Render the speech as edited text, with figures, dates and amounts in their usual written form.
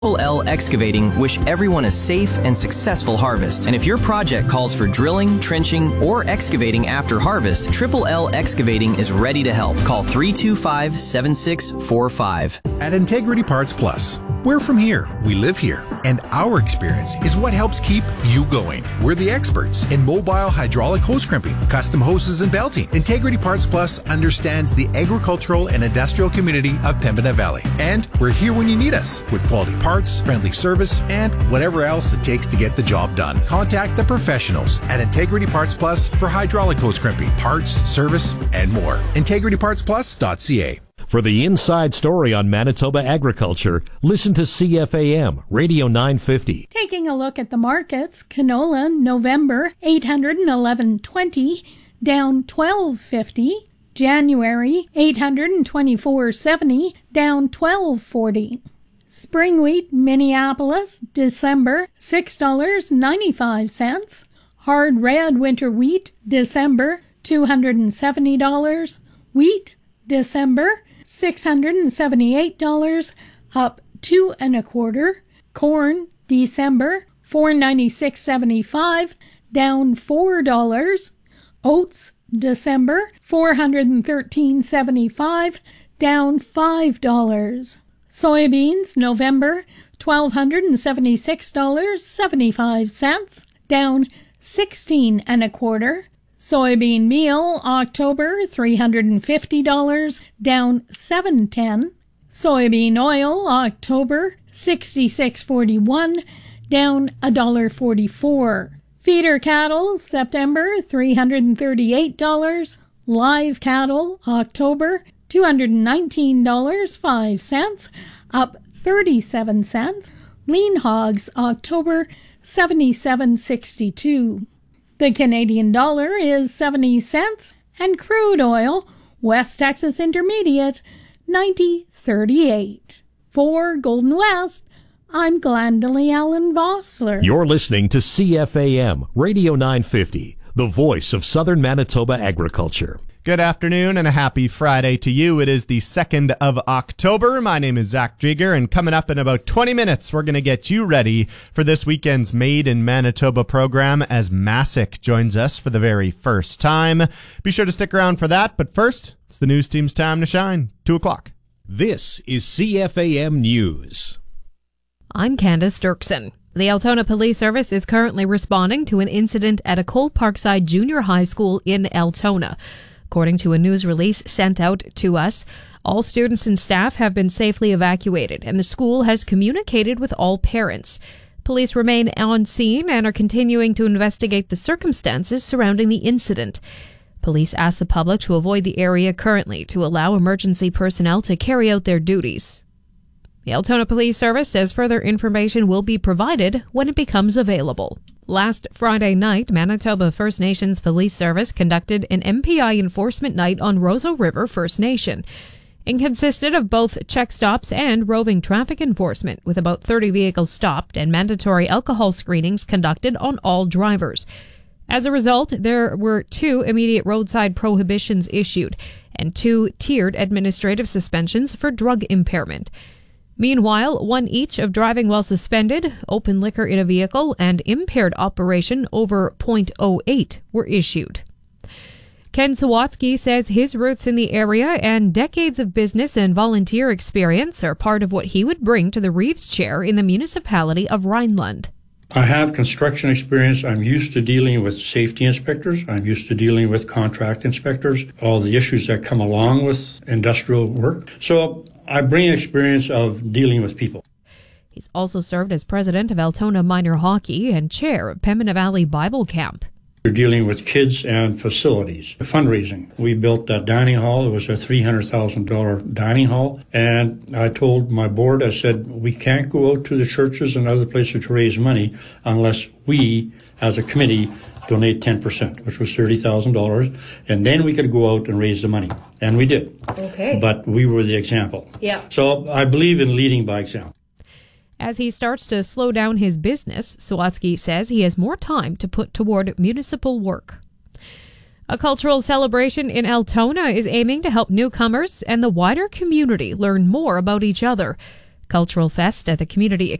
L Excavating wish everyone a safe and successful harvest. And if your project calls for drilling, trenching, or excavating after harvest, Triple L Excavating is ready to help. Call 325-7645. At Integrity Parts Plus, we're from here, we live here, and our experience is what helps keep you going. We're the experts in mobile hydraulic hose crimping, custom hoses, and belting. Integrity Parts Plus understands the agricultural and industrial community of Pembina Valley. And we're here when you need us with quality parts, friendly service, and whatever else it takes to get the job done. Contact the professionals at Integrity Parts Plus for hydraulic hose crimping, parts, service, and more. IntegrityPartsPlus.ca. For the inside story on Manitoba agriculture, listen to CFAM Radio 950. Taking a look at the markets, canola November $811.20, down $12.50. January $824.70, down $12.40. Spring wheat Minneapolis December $6.95. Hard red winter wheat December $270. Wheat December $678, up 2 1/4. Corn December $496.75, down $4. Oats December $413.75, down $5. Soybeans November $1,276.75, down 16 1/4. Soybean meal October $350, down $7.10. Soybean oil October $66.41, down $1.44. Feeder cattle September $338. Live cattle October $219.05, up 37 cents. Lean hogs October $77.62. The Canadian dollar is 70 cents, and crude oil, West Texas Intermediate, 90.38. For Golden West, I'm Glendalee Allen Vossler. You're listening to CFAM Radio 950, the voice of Southern Manitoba agriculture. Good afternoon and a happy Friday to you. It is the 2nd of October. My name is Zach Drieger, and coming up in about 20 minutes, we're going to get you ready for this weekend's Made in Manitoba program as Masick joins us for the very first time. Be sure to stick around for that, but first, it's the news team's time to shine. 2 o'clock. This is CFAM News. I'm Candace Dirksen. The Altona Police Service is currently responding to an incident at a Cole Parkside Junior High School in Altona. According to a news release sent out to us, all students and staff have been safely evacuated, and the school has communicated with all parents. Police remain on scene and are continuing to investigate the circumstances surrounding the incident. Police ask the public to avoid the area currently to allow emergency personnel to carry out their duties. The Altona Police Service says further information will be provided when it becomes available. Last Friday night, Manitoba First Nations Police Service conducted an MPI enforcement night on Roseau River First Nation. It consisted of both check stops and roving traffic enforcement, with about 30 vehicles stopped and mandatory alcohol screenings conducted on all drivers. As a result, there were 2 immediate roadside prohibitions issued and 2 tiered administrative suspensions for drug impairment. Meanwhile, 1 each of driving while suspended, open liquor in a vehicle, and impaired operation over .08 were issued. Ken Sawatsky says his roots in the area and decades of business and volunteer experience are part of what he would bring to the Reeves chair in the municipality of Rhineland. I have construction experience. I'm used to dealing with safety inspectors. I'm used to dealing with contract inspectors, all the issues that come along with industrial work. So I bring experience of dealing with people. He's also served as president of Altona Minor Hockey and chair of Pembina Valley Bible Camp. We're dealing with kids and facilities. Fundraising. We built that dining hall. It was a $300,000 dining hall. And I told my board, I said, we can't go out to the churches and other places to raise money unless we, as a committee, donate 10%, which was $30,000. And then we could go out and raise the money. And we did. Okay. But we were the example. Yeah. So I believe in leading by example. As he starts to slow down his business, Sawatsky says he has more time to put toward municipal work. A cultural celebration in Altona is aiming to help newcomers and the wider community learn more about each other. Cultural Fest at the Community